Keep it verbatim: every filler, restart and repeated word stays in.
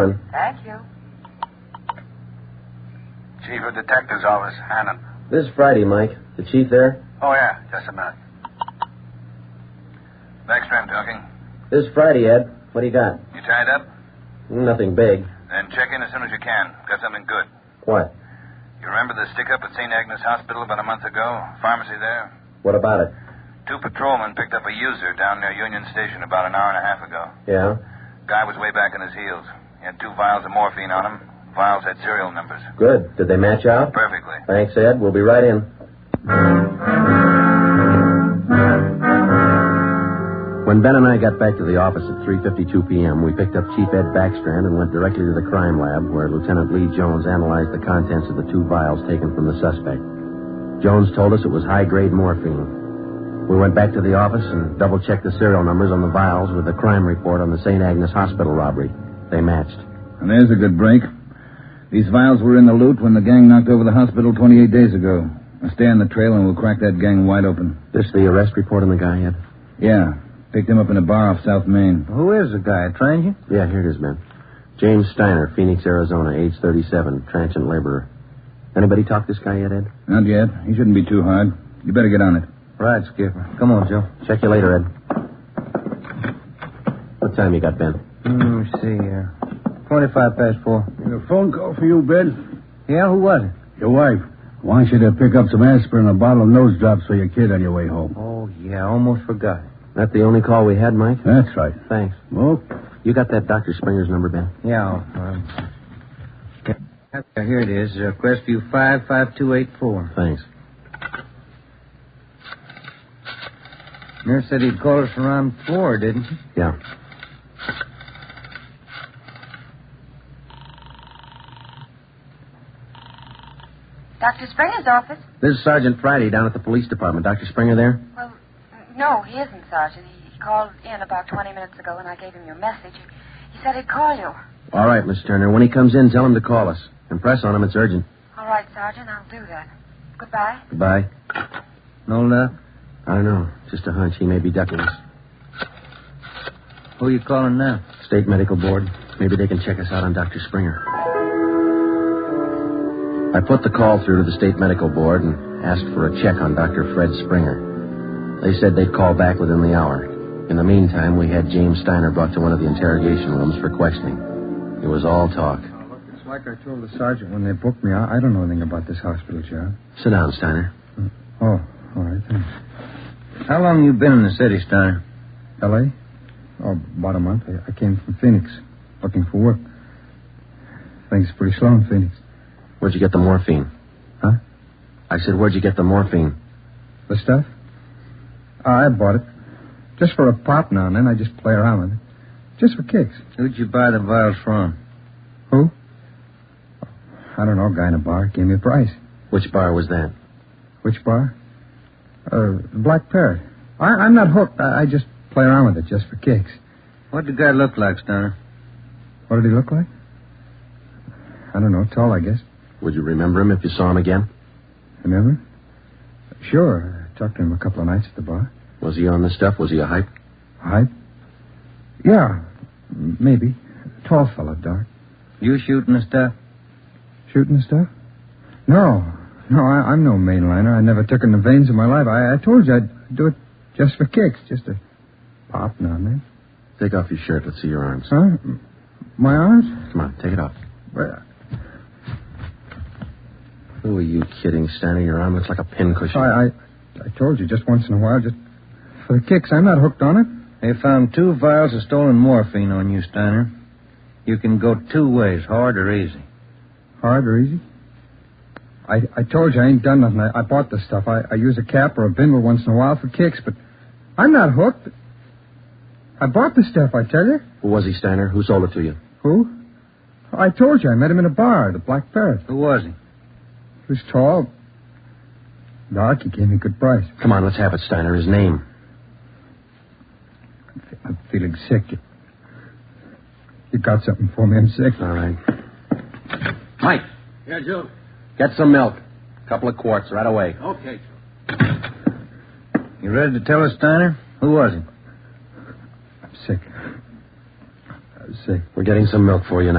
Thank you. Chief of Detectives Office, Hannon. This is Friday, Mike. The chief there? Oh, yeah. Just a minute. Backstrap talking. This is Friday, Ed. What do you got? You tied up? Nothing big. Then check in as soon as you can. Got something good. What? You remember the stick-up at Saint Agnes Hospital about a month ago? Pharmacy there? What about it? Two patrolmen picked up a user down near Union Station about an hour and a half ago. Yeah? Guy was way back on his heels. He had two vials of morphine on him. Vials had serial numbers. Good. Did they match out? Perfectly. Thanks, Ed. We'll be right in. When Ben and I got back to the office at three fifty-two p.m., we picked up Chief Ed Backstrand and went directly to the crime lab where Lieutenant Lee Jones analyzed the contents of the two vials taken from the suspect. Jones told us it was high-grade morphine. We went back to the office and double-checked the serial numbers on the vials with the crime report on the Saint Agnes Hospital robbery. They matched. And there's a good break. These vials were in the loot when the gang knocked over the hospital twenty-eight days ago. Now stay on the trail and we'll crack that gang wide open. This the arrest report on the guy, Ed? Yeah. Picked him up in a bar off South Main. Who is the guy? A transient? Yeah, here it is, man. James Steiner, Phoenix, Arizona, age thirty-seven, transient laborer. Anybody talk this guy yet, Ed? Not yet. He shouldn't be too hard. You better get on it. Right, Skipper. Come on, Joe. Check you later, Ed. What time you got, Ben? Hmm, let me see here. twenty-five past four. A phone call for you, Ben. Yeah, who was it? Your wife wants you to pick up some aspirin and a bottle of nose drops for your kid on your way home. Oh, yeah, almost forgot. That the only call we had, Mike? That's right. Thanks. Oh, You got that Doctor Springer's number, Ben? Yeah, um, yeah, here it is. Uh, Crestview five five two eight four. Thanks. Nurse said he'd call us around four, didn't he? Yeah. Doctor Springer's office? This is Sergeant Friday down at the police department. Doctor Springer there? Well, no, he isn't, Sergeant. He, he called in about twenty minutes ago, and I gave him your message. He said he'd call you. All right, Miss Turner. When he comes in, tell him to call us. Impress on him. It's urgent. All right, Sergeant, I'll do that. Goodbye. Goodbye. No luck? I don't know. Just a hunch. He may be ducking us. Who are you calling now? State Medical Board. Maybe they can check us out on Doctor Springer. I put the call through to the State Medical Board and asked for a check on Doctor Fred Springer. They said they'd call back within the hour. In the meantime, we had James Steiner brought to one of the interrogation rooms for questioning. It was all talk. Oh, look, it's like I told the sergeant when they booked me. I, I don't know anything about this hospital job. Sit down, Steiner. Oh, all right, thanks. How long you been in the city, Steiner? L A? Oh, about a month. I, I came from Phoenix, looking for work. Things are pretty slow in Phoenix. Where'd you get the morphine? Huh? I said, where'd you get the morphine? The stuff? Uh, I bought it. Just for a pop now and then. I just play around with it. Just for kicks. Who'd you buy the vials from? Who? I don't know. A guy in a bar gave me a price. Which bar was that? Which bar? Uh, Black Parrot. I, I'm not hooked. I, I just play around with it just for kicks. What'd the guy look like, Steiner? What did he look like? I don't know. Tall, I guess. Would you remember him if you saw him again? Remember? Sure. I talked to him a couple of nights at the bar. Was he on the stuff? Was he a hype? Hype? Yeah, m- maybe. Tall fella, dark. You shooting the stuff? Shooting the stuff? No. No, I, I'm no mainliner. I never took in the veins of my life. I, I told you I'd do it just for kicks. Just a pop now and then. Take off your shirt. Let's see your arms. Huh? My arms? Come on, take it off. Well, Who are you kidding, Steiner? Your arm looks like a pincushion. I, I, I told you just once in a while, just for the kicks. I'm not hooked on it. They found two vials of stolen morphine on you, Steiner. You can go two ways, hard or easy. Hard or easy? I, I told you I ain't done nothing. I, I bought the stuff. I, I use a cap or a bindle once in a while for kicks, but I'm not hooked. I bought the stuff, I tell you. Who was he, Steiner? Who sold it to you? Who? I told you I met him in a bar, the Black Parrot. Who was he? He was tall. Dark. He gave me a good price. Come on, let's have it, Steiner. His name. I'm feeling sick. You, you got something for me? I'm sick. All right. Mike. Yeah, Joe. Get some milk. A couple of quarts right away. Okay, Joe. You ready to tell us, Steiner? Who was he? I'm sick. I'm sick. We're getting some milk for you now.